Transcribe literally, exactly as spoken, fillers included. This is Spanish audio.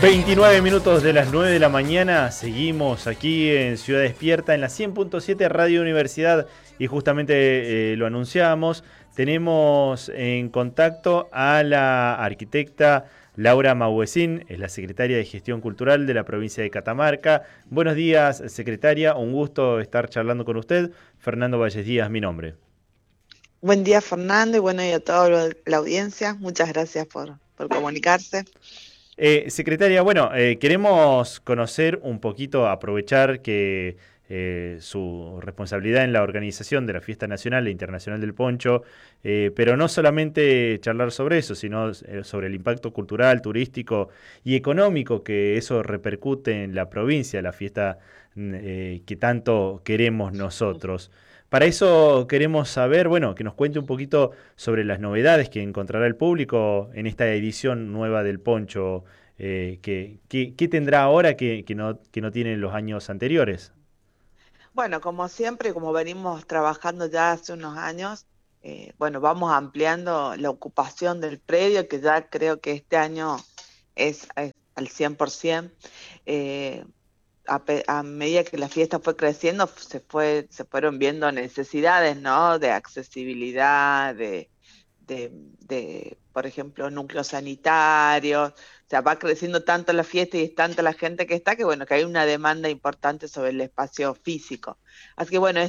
veintinueve minutos de las nueve de la mañana, seguimos aquí en Ciudad Despierta en la cien punto siete Radio Universidad y justamente eh, lo anunciamos, tenemos en contacto a la arquitecta Laura Mauesín, es la secretaria de Gestión Cultural de la provincia de Catamarca. Buenos días, secretaria, un gusto estar charlando con usted. Fernando Valles Díaz, mi nombre. Buen día, Fernando, y bueno, y a toda la audiencia, muchas gracias por, por comunicarse. Eh, secretaria, bueno, eh, queremos conocer un poquito, aprovechar que eh, su responsabilidad en la organización de la Fiesta Nacional e Internacional del Poncho, eh, pero no solamente charlar sobre eso, sino eh, sobre el impacto cultural, turístico y económico que eso repercute en la provincia, la fiesta eh, que tanto queremos nosotros. Para eso queremos saber, bueno, que nos cuente un poquito sobre las novedades que encontrará el público en esta edición nueva del Poncho. Eh, que, que, ¿Qué tendrá ahora que, que, no, que no tiene en los años anteriores? Bueno, como siempre, como venimos trabajando ya hace unos años, eh, bueno, vamos ampliando la ocupación del predio, que ya creo que este año es, es al cien por ciento. Eh, A, pe- a medida que la fiesta fue creciendo, se fue, se fueron viendo necesidades, ¿no? De accesibilidad, de, de, de, por ejemplo, núcleos sanitarios. O sea, va creciendo tanto la fiesta y es tanta la gente que está, que bueno, que hay una demanda importante sobre el espacio físico. Así que bueno,